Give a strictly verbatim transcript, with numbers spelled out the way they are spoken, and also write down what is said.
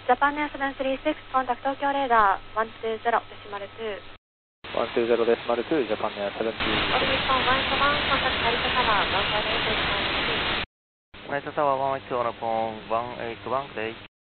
Japan Air seven three six, contact Tokyo radar one two zero decimal two. one two zero decimal two, Japan Air seven three six. All Nippon one eight one, contact Narita Tower one five eight decimal two. Narita Tower one eight one, one eight one, good day.